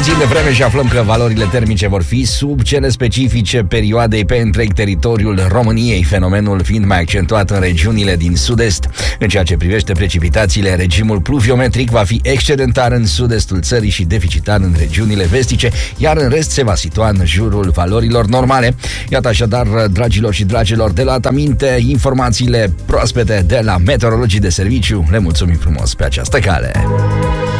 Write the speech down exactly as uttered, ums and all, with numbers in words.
puțin de vreme și aflăm că valorile termice vor fi sub cele specifice perioadei pe întreg teritoriul României, fenomenul fiind mai accentuat în regiunile din sud-est. În ceea ce privește precipitațiile, regimul pluviometric va fi excedentar în sud-estul țării și deficitar în regiunile vestice, iar în rest se va situa în jurul valorilor normale. Iată așadar, dragilor și dragilor, de la Taminte, informațiile proaspete de la meteorologii de serviciu. Le mulțumim frumos pe această cale.